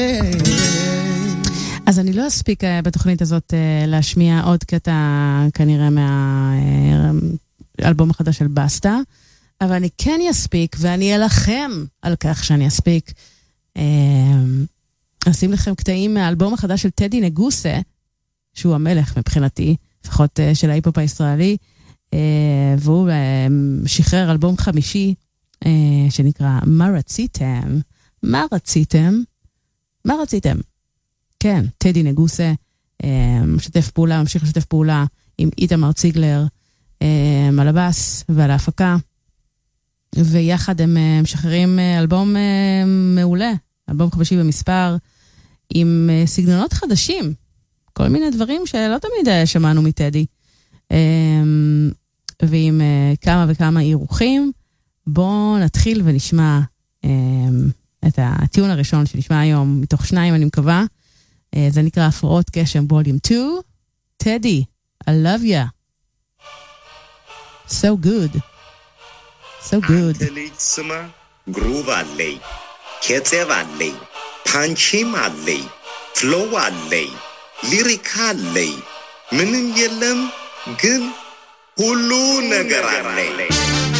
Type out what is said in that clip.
אז אני לא אספיק בתוכנית הזאת להשמיע עוד קטע כנראה מהאלבום החדש של בסטה, אבל אני כן אספיק, ואני אלחם על כך שאני אספיק, אשים לכם קטעים מהאלבום החדש של טדי נגוסה, שהוא המלך מבחינתי, לפחות של ההיפ-הופ הישראלי, והוא שחרר אלבום חמישי, שנקרא מה רציתם? מה רציתם? מה רציתם? כן, טדי נגוסה, ממשיך לשתף פעולה עם איתמר ציגלר, על הבאס ועל ההפקה, ויחד הם משחררים אלבום מעולה, אלבום חמישי במספר, עם סגנונות חדשים, כל מיני דברים שלא תמיד שמענו מטדי, ועם כמה וכמה אירוחים. בואו נתחיל ונשמע את הטיון הראשון שנשמע היום, מתוך 2 אני מקווה, זה נקרא הפרעות קשב ווליום 2, טדי, I love ya, so good, so good. አንተልጅስማ ግሩቭ አለይ ኬጼብ አለይ ፓንቺም አለይ ፍሎው አለይ ሊሪክ አለይ ምንም የለም ግን ሁሉ ነገር አለይ